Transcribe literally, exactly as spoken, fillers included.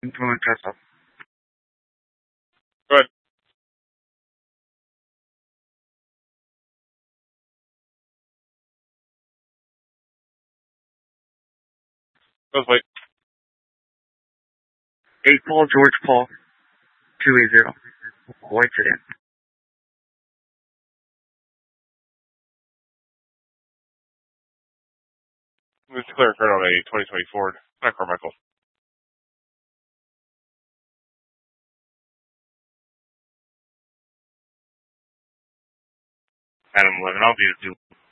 Implement test up. Good. Let's wait. Eight Paul, George Paul, two eight zero. White sedan. Let's declare a card on a twenty twenty Ford. Not Carmichael. Adam eleven, I'll be at two.